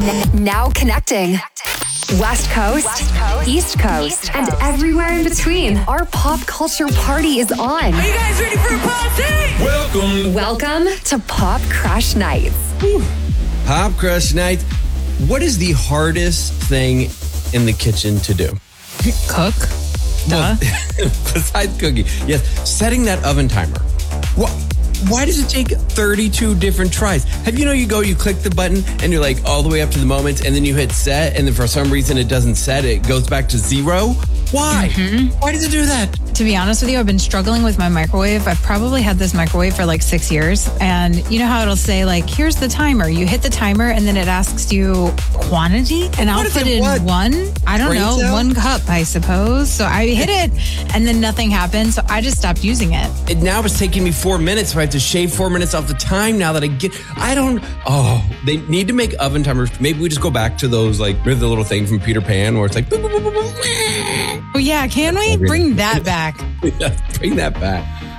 Now connecting. West Coast, East Coast, and everywhere in between. Our pop culture party is on. Are you guys ready for a party? Welcome to Pop Crush Nights. Pop Crush Night. What is the hardest thing in the kitchen to do? Cook. Well, besides cooking, yes, setting that oven timer. Why does it take 32 different tries? You click the button and you're like all the way up to the moment and then you hit set and then for some reason it doesn't set, it goes back to 0. Why? Why does it do that? To be honest with you, I've been struggling with my microwave. I've probably had this microwave for like 6 years. And you know how it'll say like, here's the timer. You hit the timer and then it asks you quantity. And I'll put in one, I don't know, 1 cup, I suppose. So I hit it and then nothing happened. So I just stopped using it. Now it's taking me 4 minutes. So I have to shave 4 minutes off the time now that they need to make oven timers. Maybe we just go back to those, like, the little thing from Peter Pan where it's like, boop, boop, boop, boop, boop. Oh yeah, can we bring that back? Yeah, bring that back.